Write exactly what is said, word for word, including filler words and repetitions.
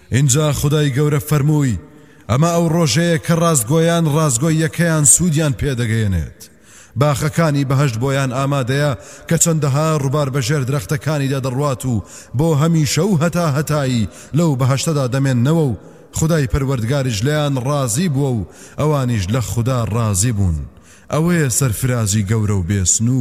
اینجا خدای گەورە فەرمووی ئەمە ئەو ڕۆژەیە کە ڕاستگۆیان ڕاستگۆی یەکەیان سوودیان پێدەگەیەنێت. باخەکانی بەهەشت بۆیان ئامادەیە کە چەندەها ڕووبار بەژێر درەختەکانیدا دەڕوات و بۆ هەمیشە و هەتا هەتایی لەو بەهەشتەدا دەمێننەوە و خدای پەروەردگاریش لەیان ڕازی بووە و ئەوانیش لە خوددا ڕازی بوون. ئەوەیە سەرفرازی گەورە و بێسنوور.